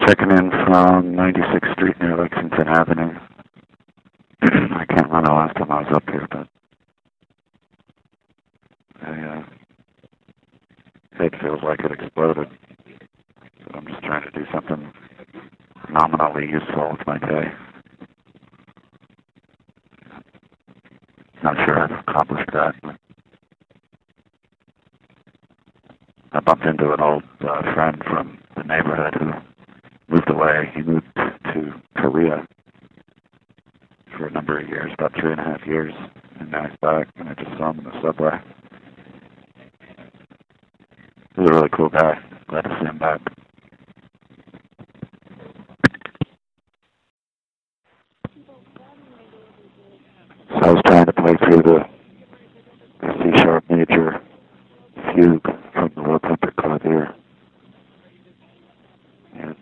Checking in from 96th Street near Lexington Avenue. I can't remember the last time I was up here, but my head feels like it exploded. So I'm just trying to do something nominally useful with my day. Not sure I've accomplished that, but I bumped into an old friend from the neighborhood who moved away. He moved to Korea for a number of years, about 3.5 years, and now he's back, and I just saw him in the subway. He was a really cool guy. Glad to see him back. So I was trying to play through the C-sharp major fugue from the World Trumpet Clavier. And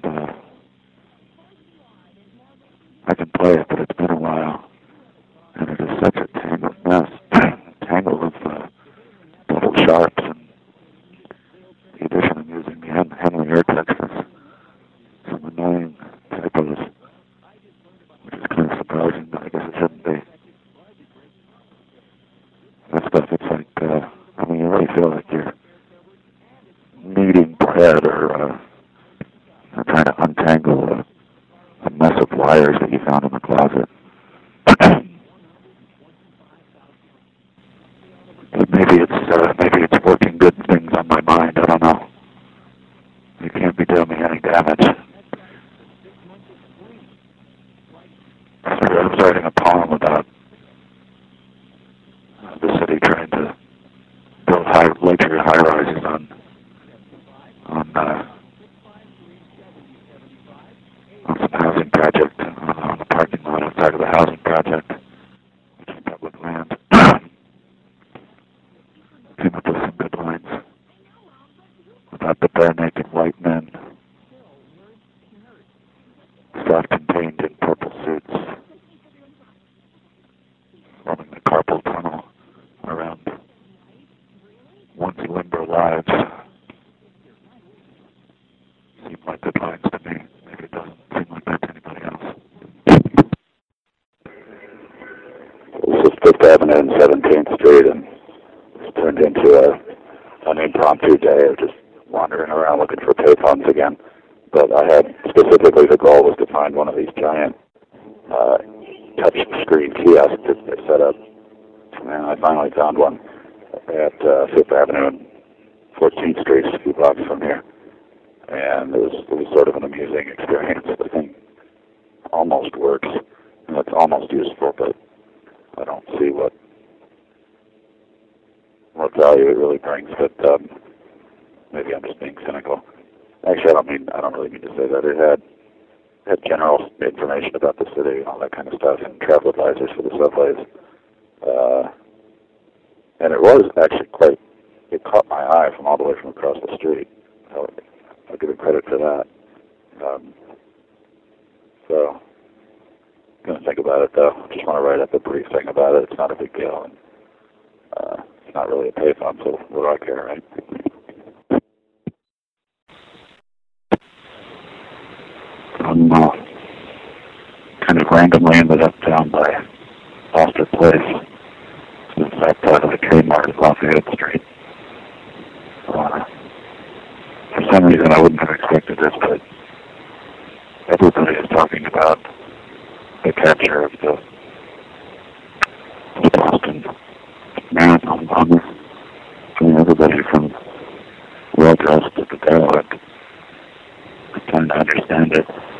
I can play it, but it's been a while. And it is such a tangled mess. Tangle of double sharps, and the addition of using the Henley air textures. Some annoying typos, which is kind of surprising, but I guess it shouldn't be. That stuff, it's like, you really feel like you're kneading bread or trying to untangle a mess of wires that you found in the closet. But maybe it's working good things on my mind. I don't know. It can't be doing me any damage. I was writing a poem about the city trying to build luxury high-rises on some housing project, on the parking lot outside of the housing project, which is public land. Came up with some good lines about the bare-naked white men, self-contained in purple suits, forming the carpal tunnel around once limber lives. Seem like good lines to me. Maybe it doesn't seem like that to anybody else. This is 5th Avenue and 17th Street, and it's turned into an impromptu day of just wandering around looking for payphones again. But I had, specifically the goal was to find one of these giant touch screen kiosks that they set up. And I finally found one at 5th Avenue and 14th Street, a few blocks from here. And it was sort of an amusing experience. The thing almost works, and it's almost useful, but I don't see what value it really brings. But maybe I'm just being cynical. Actually, I don't really mean to say that. It had general information about the city and all that kind of stuff, and travel advisors for the subways. And it was actually it caught my eye from all the way from across the street. I'll give it credit for that. So, I'm going to think about it, though. I just want to write up a brief thing about it. It's not a big deal, and it's not really a payphone, so what do I care, right? I'm kind of randomly ended up down by Foster Place. It's in fact part of the Kmart at Lafayette Street. For some reason I wouldn't have expected this, but everybody is talking about the capture of the Boston Marathon bomber. Everybody from well-dressed to the derelict is trying to understand it.